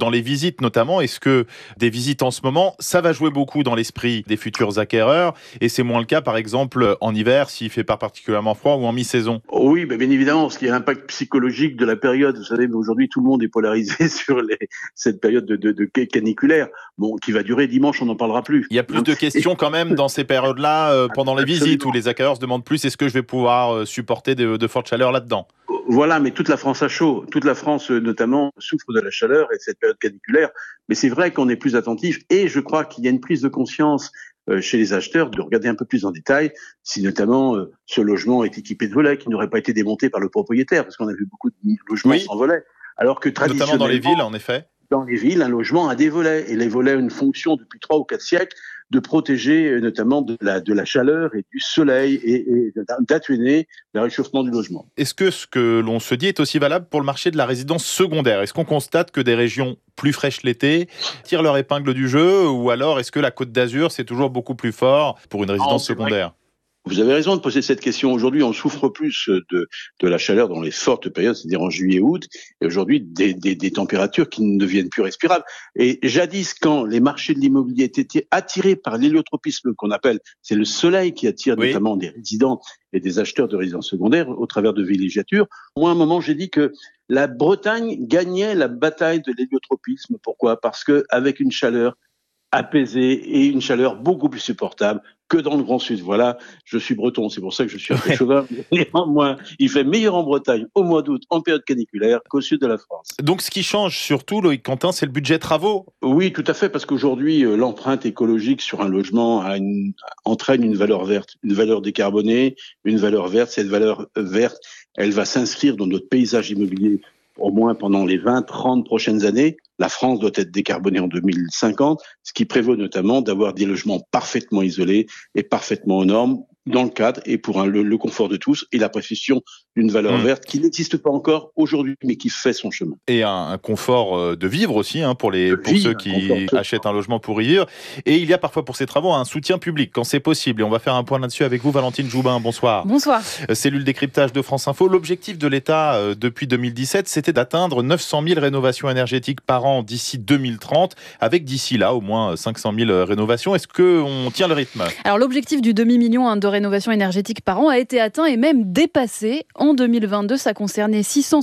dans les visites notamment. Est-ce que des visites en ce moment, ça va jouer beaucoup dans l'esprit des futurs acquéreurs et c'est moins le cas par exemple en hiver s'il fait pas particulièrement froid ou en mi-saison? Oui, bien évidemment, parce qu'il y a l'impact psychologique de la période. Vous savez, mais aujourd'hui, tout le monde est polarisé sur cette période de caniculaire, qui va durer dimanche, on n'en parlera plus. Il y a plus de questions quand même dans ces périodes-là, pendant les visites, où les acquéreurs se demandent plus est-ce que je vais pouvoir supporter de fortes chaleurs là-dedans? Voilà, mais toute la France a chaud. Toute la France, notamment, souffre de la chaleur et de cette période caniculaire. Mais c'est vrai qu'on est plus attentif et je crois qu'il y a une prise de conscience chez les acheteurs de regarder un peu plus en détail si notamment ce logement est équipé de volets qui n'auraient pas été démontés par le propriétaire, parce qu'on a vu beaucoup de logements sans volets. Alors que traditionnellement, notamment dans les villes, en effet. Dans les villes, un logement a des volets et les volets ont une fonction depuis 3 ou 4 siècles de protéger notamment de la chaleur et du soleil et d'atténuer le réchauffement du logement. Est-ce que ce que l'on se dit est aussi valable pour le marché de la résidence secondaire? Est-ce qu'on constate que des régions plus fraîches l'été tirent leur épingle du jeu, ou alors est-ce que la Côte d'Azur c'est toujours beaucoup plus fort pour une résidence secondaire? Vous avez raison de poser cette question. Aujourd'hui, on souffre plus de la chaleur dans les fortes périodes, c'est-à-dire en juillet, août, et aujourd'hui des températures qui ne deviennent plus respirables. Et jadis, quand les marchés de l'immobilier étaient attirés par l'héliotropisme qu'on appelle, c'est le soleil qui attire notamment des résidents et des acheteurs de résidences secondaires au travers de villégiatures. Moi, à un moment, j'ai dit que la Bretagne gagnait la bataille de l'héliotropisme. Pourquoi? Parce que avec une chaleur apaisée et une chaleur beaucoup plus supportable que dans le Grand Sud. Voilà, je suis breton, c'est pour ça que je suis un peu chauvin. Néanmoins, il fait meilleur en Bretagne au mois d'août, en période caniculaire, qu'au sud de la France. Donc ce qui change surtout, Loïc Quentin, c'est le budget travaux? Oui, tout à fait, parce qu'aujourd'hui, l'empreinte écologique sur un logement entraîne une valeur verte, une valeur décarbonée, une valeur verte. Cette valeur verte, elle va s'inscrire dans notre paysage immobilier au moins pendant les 20-30 prochaines années. La France doit être décarbonée en 2050, ce qui prévaut notamment d'avoir des logements parfaitement isolés et parfaitement aux normes, dans le cadre et pour le confort de tous et la précision d'une valeur verte qui n'existe pas encore aujourd'hui, mais qui fait son chemin. Et un confort de vivre aussi, pour ceux qui achètent un logement pour y vivre. Et il y a parfois pour ces travaux un soutien public quand c'est possible. Et on va faire un point là-dessus avec vous, Valentine Joubin. Bonsoir. Bonsoir. Cellule décryptage de France Info. L'objectif de l'État depuis 2017, c'était d'atteindre 900 000 rénovations énergétiques par an d'ici 2030, avec d'ici là au moins 500 000 rénovations. Est-ce qu'on tient le rythme? Alors l'objectif du demi-million de rénovations énergétiques par an a été atteint et même dépassé. En 2022, ça concernait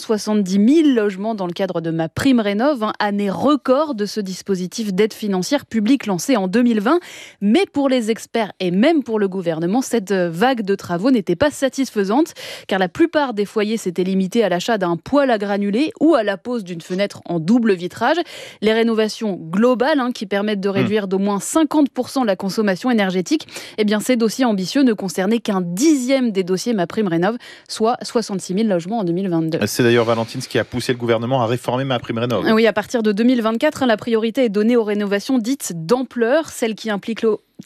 670 000 logements dans le cadre de MaPrimeRénov', année record de ce dispositif d'aide financière publique lancé en 2020. Mais pour les experts et même pour le gouvernement, cette vague de travaux n'était pas satisfaisante, car la plupart des foyers s'étaient limités à l'achat d'un poêle à granulés ou à la pose d'une fenêtre en double vitrage. Les rénovations globales, qui permettent de réduire d'au moins 50% la consommation énergétique, eh bien ces dossiers ambitieux ne concernaient qu'un dixième des dossiers MaPrimeRénov', soit 66 000 logements en 2022. C'est d'ailleurs, Valentine, ce qui a poussé le gouvernement à réformer MaPrimeRénov'. Oui, à partir de 2024, la priorité est donnée aux rénovations dites d'ampleur, celles qui impliquent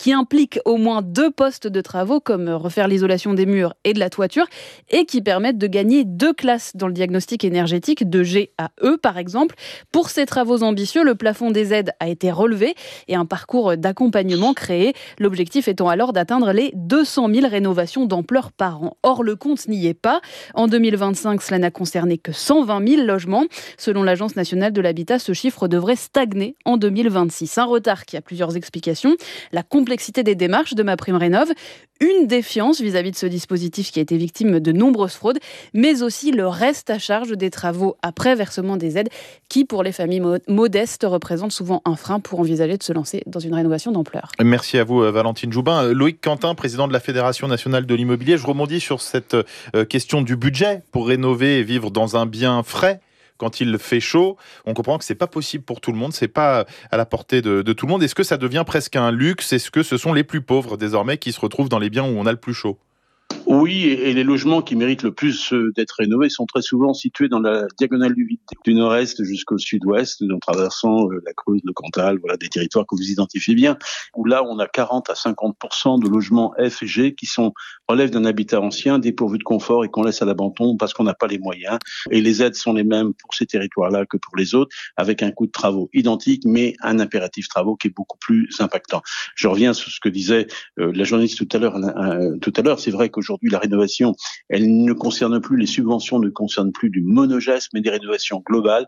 au moins 2 postes de travaux, comme refaire l'isolation des murs et de la toiture, et qui permettent de gagner 2 classes dans le diagnostic énergétique, de G à E par exemple. Pour ces travaux ambitieux, le plafond des aides a été relevé et un parcours d'accompagnement créé, l'objectif étant alors d'atteindre les 200 000 rénovations d'ampleur par an. Or, le compte n'y est pas. En 2025, cela n'a concerné que 120 000 logements. Selon l'Agence nationale de l'habitat, ce chiffre devrait stagner en 2026. Un retard qui a plusieurs explications. La complexité des démarches de MaPrimeRénov', une défiance vis-à-vis de ce dispositif qui a été victime de nombreuses fraudes, mais aussi le reste à charge des travaux après versement des aides qui, pour les familles modestes, représente souvent un frein pour envisager de se lancer dans une rénovation d'ampleur. Merci à vous, Valentine Joubin. Loïc Quentin, président de la Fédération nationale de l'immobilier. Je rebondis sur cette question du budget pour rénover et vivre dans un bien frais. Quand il fait chaud, on comprend que c'est pas possible pour tout le monde, c'est pas à la portée de tout le monde. Est-ce que ça devient presque un luxe? Est-ce que ce sont les plus pauvres désormais qui se retrouvent dans les biens où on a le plus chaud? Oui, et les logements qui méritent le plus d'être rénovés sont très souvent situés dans la diagonale du vide, du nord-est jusqu'au sud-ouest, en traversant la Creuse, le Cantal, voilà des territoires que vous identifiez bien, où là on a 40 à 50% de logements F et G qui relèvent d'un habitat ancien, dépourvu de confort et qu'on laisse à l'abandon parce qu'on n'a pas les moyens. Et les aides sont les mêmes pour ces territoires-là que pour les autres, avec un coût de travaux identique, mais un impératif travaux qui est beaucoup plus impactant. Je reviens sur ce que disait la journaliste tout à l'heure. C'est vrai qu'aujourd'hui, la rénovation, les subventions ne concernent plus du monogeste, mais des rénovations globales.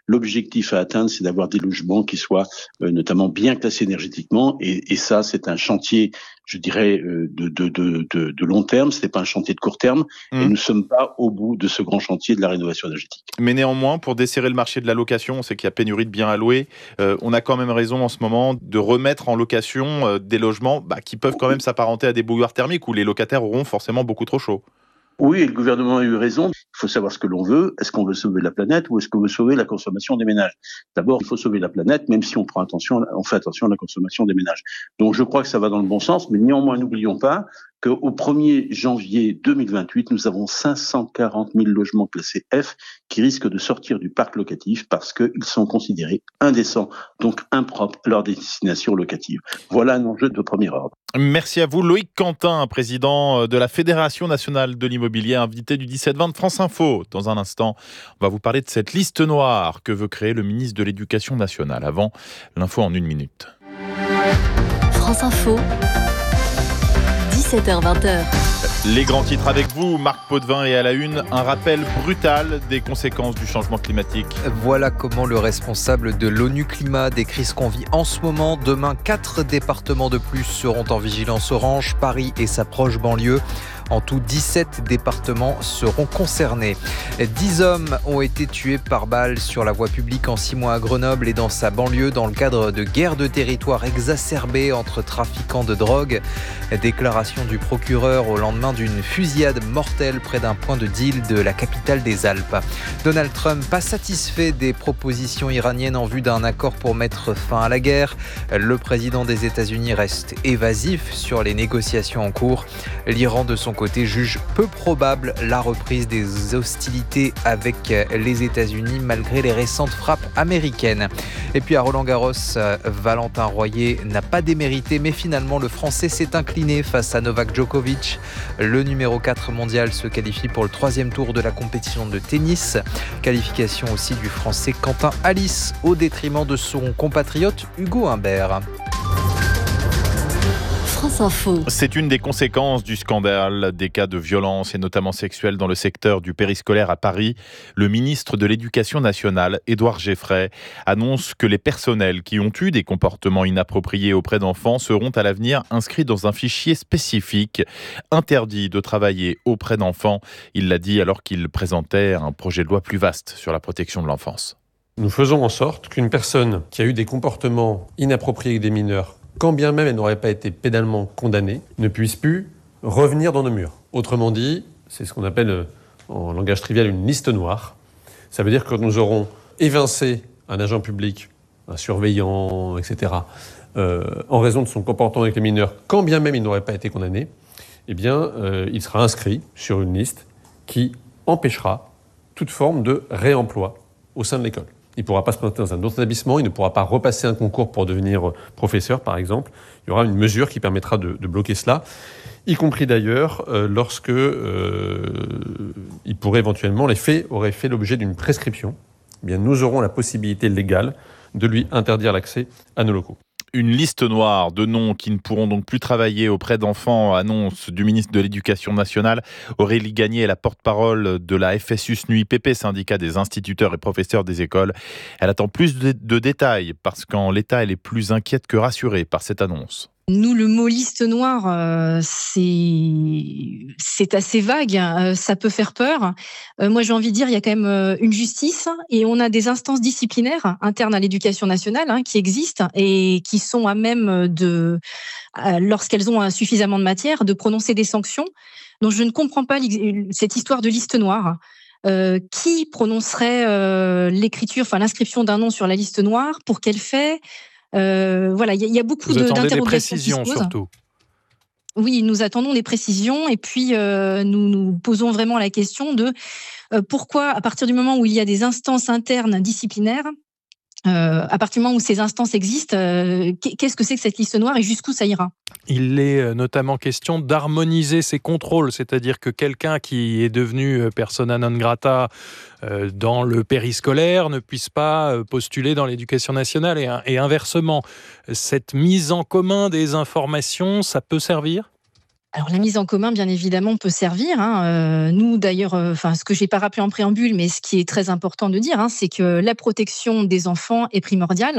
L'objectif à atteindre, c'est d'avoir des logements qui soient notamment bien classés énergétiquement. Et ça, c'est un chantier, je dirais, de long terme. Ce n'est pas un chantier de court terme. Et nous ne sommes pas au bout de ce grand chantier de la rénovation énergétique. Mais néanmoins, pour desserrer le marché de la location, on sait qu'il y a pénurie de biens à louer. On a quand même raison en ce moment de remettre en location des logements qui peuvent quand même s'apparenter à des bouilloires thermiques où les locataires auront forcément beaucoup trop chaud. Oui, et le gouvernement a eu raison. Il faut savoir ce que l'on veut. Est-ce qu'on veut sauver la planète ou est-ce qu'on veut sauver la consommation des ménages? D'abord, il faut sauver la planète, même si on fait attention à la consommation des ménages. Donc, je crois que ça va dans le bon sens, mais néanmoins, n'oublions pas qu'au 1er janvier 2028, nous avons 540 000 logements classés F qui risquent de sortir du parc locatif parce qu'ils sont considérés indécents, donc impropres à leur destination locative. Voilà un enjeu de premier ordre. Merci à vous, Loïc Quentin, président de la Fédération nationale de l'immobilier, invité du 17-20 de France Info. Dans un instant, on va vous parler de cette liste noire que veut créer le ministre de l'Éducation nationale. Avant, l'info en 1 minute. France Info, 17h-20h. Les grands titres avec vous, Marc Potvin, et à la une, un rappel brutal des conséquences du changement climatique. Voilà comment le responsable de l'ONU Climat décrit ce qu'on vit en ce moment. Demain, 4 départements de plus seront en vigilance orange, Paris et sa proche banlieue. En tout, 17 départements seront concernés. 10 hommes ont été tués par balle sur la voie publique en 6 mois à Grenoble et dans sa banlieue dans le cadre de guerres de territoire exacerbées entre trafiquants de drogue. Déclaration du procureur au lendemain d'une fusillade mortelle près d'un point de deal de la capitale des Alpes. Donald Trump, pas satisfait des propositions iraniennes en vue d'un accord pour mettre fin à la guerre. Le président des États-Unis reste évasif sur les négociations en cours. L'Iran, de son côté, juge peu probable la reprise des hostilités avec les États-Unis malgré les récentes frappes américaines. Et puis à Roland-Garros, Valentin Royer n'a pas démérité, mais finalement le Français s'est incliné face à Novak Djokovic. Le numéro 4 mondial se qualifie pour le 3e tour de la compétition de tennis. Qualification aussi du Français Quentin Halys au détriment de son compatriote Hugo Humbert. France Info. C'est une des conséquences du scandale des cas de violence et notamment sexuelle dans le secteur du périscolaire à Paris. Le ministre de l'Éducation nationale, Édouard Geffray, annonce que les personnels qui ont eu des comportements inappropriés auprès d'enfants seront à l'avenir inscrits dans un fichier spécifique, interdit de travailler auprès d'enfants. Il l'a dit alors qu'il présentait un projet de loi plus vaste sur la protection de l'enfance. Nous faisons en sorte qu'une personne qui a eu des comportements inappropriés avec des mineurs, quand bien même elle n'aurait pas été pénalement condamnée, ne puisse plus revenir dans nos murs. Autrement dit, c'est ce qu'on appelle en langage trivial une liste noire. Ça veut dire que nous aurons évincé un agent public, un surveillant, etc., en raison de son comportement avec les mineurs, quand bien même il n'aurait pas été condamné, eh bien, il sera inscrit sur une liste qui empêchera toute forme de réemploi au sein de l'école. Il ne pourra pas se présenter dans un autre établissement, il ne pourra pas repasser un concours pour devenir professeur, par exemple. Il y aura une mesure qui permettra de bloquer cela, y compris d'ailleurs lorsque il pourrait éventuellement, les faits auraient fait l'objet d'une prescription. Eh bien, nous aurons la possibilité légale de lui interdire l'accès à nos locaux. Une liste noire de noms qui ne pourront donc plus travailler auprès d'enfants, annonce du ministre de l'Éducation nationale. Aurélie Gagné est la porte-parole de la FSUSNUIPP, syndicat des instituteurs et professeurs des écoles. Elle attend plus de détails parce qu'en l'état, elle est plus inquiète que rassurée par cette annonce. Nous, le mot liste noire, c'est assez vague, ça peut faire peur. Moi, j'ai envie de dire, il y a quand même une justice et on a des instances disciplinaires internes à l'éducation nationale qui existent et qui sont à même de, lorsqu'elles ont suffisamment de matière, de prononcer des sanctions. Donc, je ne comprends pas cette histoire de liste noire. Qui prononcerait l'inscription d'un nom sur la liste noire? Pour quel fait? Voilà, il y a beaucoup d'interrogations. Des précisions surtout. Oui, nous attendons des précisions et puis nous posons vraiment la question de pourquoi, à partir du moment où il y a des instances internes disciplinaires, à partir du moment où ces instances existent, qu'est-ce que c'est que cette liste noire et jusqu'où ça ira? Il est notamment question d'harmoniser ces contrôles, c'est-à-dire que quelqu'un qui est devenu persona non grata dans le périscolaire ne puisse pas postuler dans l'éducation nationale et inversement. Cette mise en commun des informations, ça peut servir ? Alors la mise en commun, bien évidemment, peut servir. Nous, d'ailleurs, ce que j'ai pas rappelé en préambule, mais ce qui est très important de dire, c'est que la protection des enfants est primordiale.